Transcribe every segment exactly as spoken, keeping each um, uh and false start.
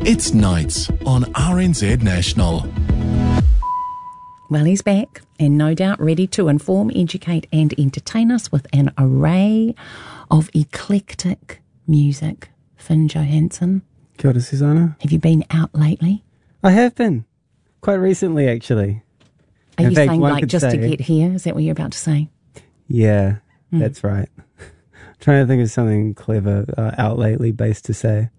It's Nights on R N Z National. Well, he's back and no doubt ready to inform, educate and entertain us with an array of eclectic music. Finn Johansson. Kia ora, Susanna. Have you been out lately? I have been. Quite recently, actually. Are In you fact, saying one like could just to say- get here? Is that what you're about to say? Yeah, Mm. that's right. Trying to think of something clever, uh, out lately based to say.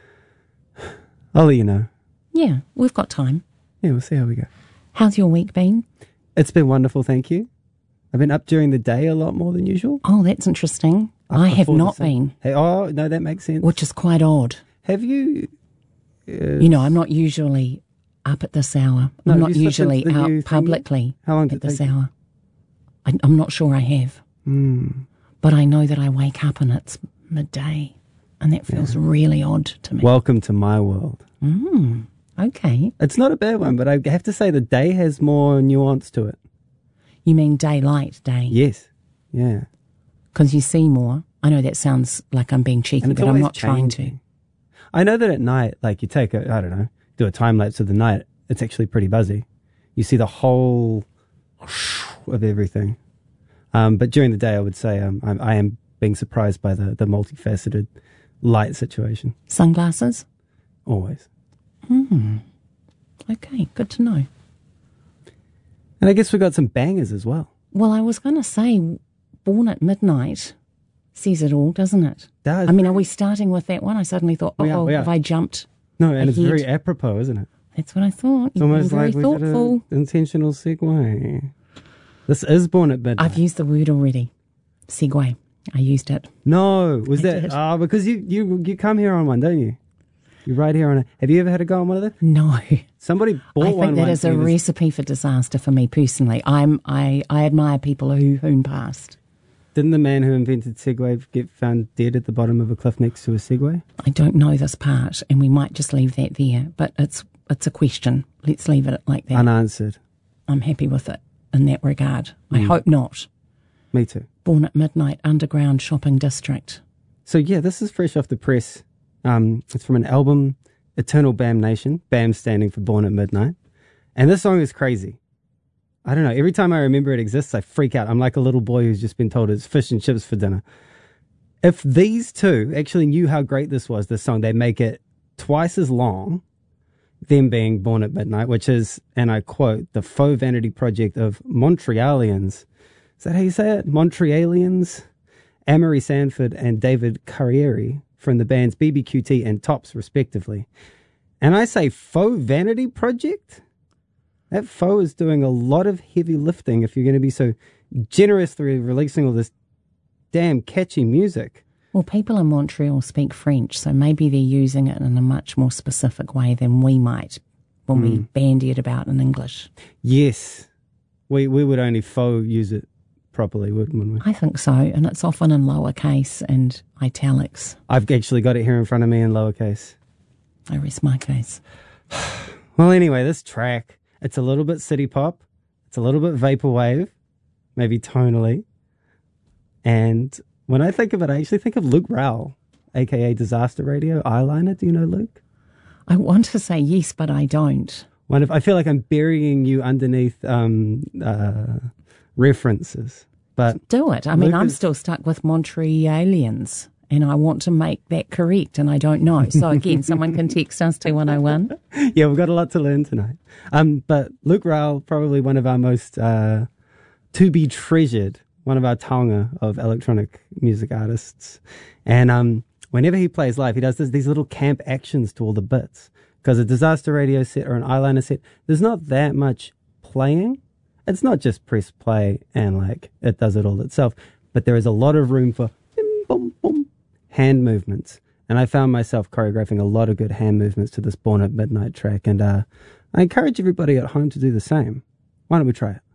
I'll let you know. Yeah, we've got time. Yeah, we'll see how we go. How's your week been? It's been wonderful, thank you. I've been up during the day a lot more than usual. Oh, that's interesting. Up I have before the not sun. been, Hey, oh, no, that makes sense. which is quite odd. Have you... Uh, You know, I'm not usually up at this hour. No, I'm have not you slipped usually into the new out thing? publicly How long did at it this take you? hour. I, I'm not sure I have. Mm, But I know that I wake up and it's midday, and that feels really odd to me. welcome to my world. Mm, okay. It's not a bad one, but I have to say the day has more nuance to it. You mean daylight day? Yes. Yeah. Because you see more. I know that sounds like I'm being cheeky, And it's but I'm always not trying to. changing. I know that at night, like you take a, I don't know, do a time lapse of the night, it's actually pretty buzzy. You see the whole of everything. Um, but during the day, I would say um, I'm, I am being surprised by the, the multifaceted light situation. Sunglasses? Always. Hmm. Okay, good to know. And I guess we got some bangers as well. Well, I was going to say, Born at Midnight says it all, doesn't it? Does. I mean, are we starting with that one? I suddenly thought, We are, oh, we are. have I jumped? No, and it's ahead. very apropos, isn't it? That's what I thought. It's You've almost been very like we thoughtful. did an intentional segue. This is Born at Midnight. I've used the word already. Segue. I used it. No, was I that? did. Ah, because you, you you come here on one, don't you? You ride here on a. Have you ever had a go on one of them? No. Somebody bought I one. think that once is a and he was- recipe for disaster for me personally. I'm I, I admire people who hoon past. Didn't the man who invented Segway get found dead at the bottom of a cliff next to a Segway? I don't know this part, and we might just leave that there. But it's it's a question. Let's leave it like that. Unanswered. I'm happy with it in that regard. I Mm. hope not. Me too. Born at Midnight Underground Shopping District. So yeah, this is fresh off the press. Um, it's from an album, Eternal Bam Nation. Bam standing for Born at Midnight. And this song is crazy. I don't know. Every time I remember it exists, I freak out. I'm like a little boy who's just been told it's fish and chips for dinner. If these two actually knew how great this was, this song, they'd make it twice as long, them being Born at Midnight, which is, and I quote, the faux vanity project of Montrealians. Is that how you say it? Montrealians? Amory Sanford and David Carrieri from the bands B B Q T and Tops, respectively. And I say faux vanity project? That faux is doing a lot of heavy lifting if you're going to be so generous through releasing all this damn catchy music. Well, people in Montreal speak French, so maybe they're using it in a much more specific way than we might when we bandy it about in English. Yes. We we would only faux use it properly, wouldn't we? I think so, and it's often in lowercase and italics. I've actually got it here in front of me in lowercase. I rest my case. Well, anyway, this track, it's a little bit city pop. It's a little bit vaporwave, maybe tonally. And when I think of it, I actually think of Luke Rowell, a k a. Disaster Radio Eyeliner. Do you know Luke? I want to say yes, but I don't. One of, I feel like I'm burying you underneath um, uh, references. But Do it. I mean, Luke I'm is- still stuck with Montrealians, and I want to make that correct, and I don't know. So again, someone can text us to one oh one. yeah, we've got a lot to learn tonight. Um, but Luke Rowell, probably one of our most uh, to be treasured, one of our taonga of electronic music artists. And um, whenever he plays live, he does this, these little camp actions to all the bits. Because a Disaster Radio set or an Eyeliner set, there's not that much playing. It's not just press play and like it does it all itself, but there is a lot of room for bim, boom, boom, hand movements. And I found myself choreographing a lot of good hand movements to this Born at Midnight track. And uh, I encourage everybody at home to do the same. Why don't we try it?